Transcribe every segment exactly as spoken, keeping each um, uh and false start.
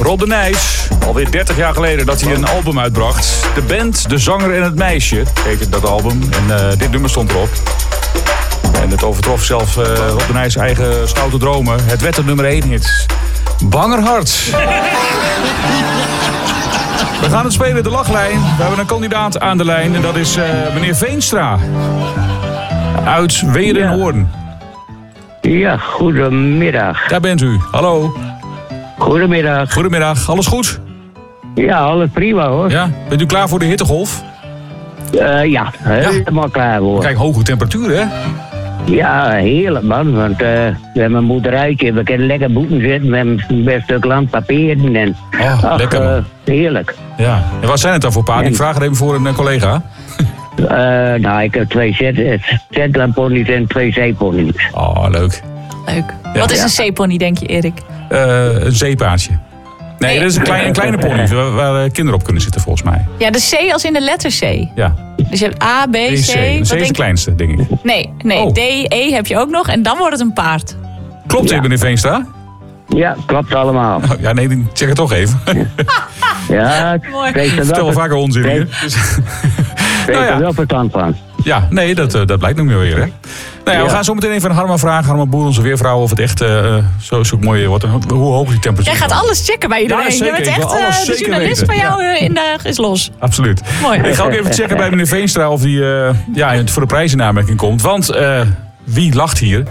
Rob de Nijs, alweer dertig jaar geleden dat hij een album uitbracht. De band, de zanger en het meisje, heette dat album. En uh, dit nummer stond erop. En het overtrof zelf uh, Rob de Nijs' eigen stoute dromen. Het werd de nummer één hit. Bangerhart. We gaan het spelen, de lachlijn. We hebben een kandidaat aan de lijn en dat is uh, meneer Veenstra. Uit Weerenhoorn. Ja, goedemiddag. Daar bent u. Hallo. Goedemiddag. Goedemiddag. Alles goed? Ja, alles prima hoor. Ja. Bent u klaar voor de hittegolf? Uh, ja, helemaal klaar hoor. Kijk, hoge temperaturen hè? Ja, heerlijk man. Want uh, we hebben een boerderijtje, we kunnen lekker boeken zitten. We hebben een best stuk land, papieren en... Oh, ach, lekker man. Uh, heerlijk. Ja. En wat zijn het dan voor paarden? Ik vraag het even voor een uh, collega. Uh, nou, ik heb twee Shetlandponies en twee zeeponies. Oh, leuk. Leuk. Ja. Wat is Ja. een zeepony, denk je, Erik? Uh, een zeepaardje. Nee, Nee. dat is een, klein, een kleine pony waar, waar kinderen op kunnen zitten volgens mij. Ja, de C als in de letter C. Ja. Dus je hebt A, B, C. Een C. Een C wat is denk de je? kleinste, denk ik. Nee, nee. Oh. D, E heb je ook nog en dan wordt het een paard. Klopt dit, Ja. meneer Veenstra? Ja, klopt allemaal. Oh, ja, nee, die- check het toch even. Ja, Mooi. ik Ik vertel wel vaker onzin hier. Dus- Ik Nou ja. er wel verstand van. Ja, nee, dat, uh, dat blijkt nog meer weer, hè? Nou ja, we Ja. gaan zo meteen even aan Harma vragen. Harma Boer, onze weervrouw, of het echt uh, zo, zo mooi wordt. Hoe hoog is die temperatuur? Jij gaat alles checken bij iedereen. Ja, zeker. Je bent Ik wil echt, alles uh, de zeker journalist weten. van jou Ja. uh, in de is los. Absoluut. Mooi. Ik ga ook even checken bij meneer Veenstra of die uh, ja, voor de prijs in aanmerking komt. Want uh, wie lacht hier?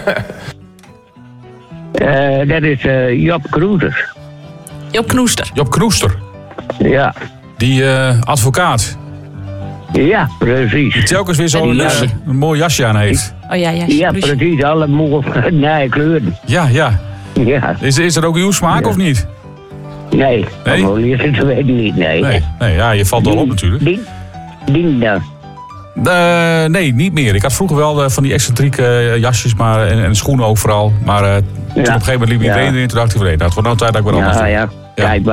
Uh, dat is uh, Job Kroeser. Job Knoester. Job Knoester. Ja. Die uh, advocaat. Ja, precies. Die telkens weer zo'n En die uh, jasje. een mooi jasje aan heeft. Oh ja, ja. Ja, Lucie. precies. Alle mooie nee, kleuren. Ja, ja. Ja. Is, is dat ook uw smaak Ja. of niet? Nee, Nee? dat weet ik weet niet, nee. Nee, nee ja, je valt wel op natuurlijk. Ding, ding dan. Uh, nee, niet meer. Ik had vroeger wel uh, van die excentrieke uh, jasjes maar, en, en schoenen ook vooral. Maar uh, toen op een gegeven moment liep Ja. iedereen erin. Toen dacht ik van nee, dat wordt nou tijd dat ik wat anders Ja, doe. ja. Ja. Kijk,